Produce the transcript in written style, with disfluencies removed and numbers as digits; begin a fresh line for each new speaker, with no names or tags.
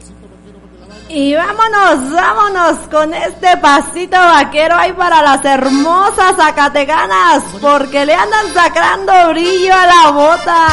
Y vámonos con este pasito vaquero ahí para las hermosas zacatecanas, porque le andan sacando brillo a la bota.